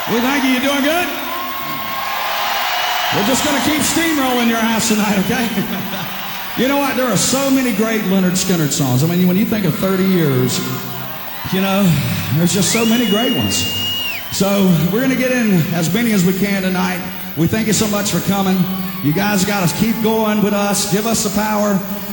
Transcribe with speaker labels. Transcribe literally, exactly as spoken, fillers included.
Speaker 1: We thank you. You doing good? We're just going to keep steamrolling your house tonight, okay? You know what? There are so many great Lynyrd Skynyrd songs. I mean, when you think of thirty years, you know, there's just so many great ones. So we're going to get in as many as we can tonight. We thank you so much for coming. You guys got to keep going with us. Give us the power.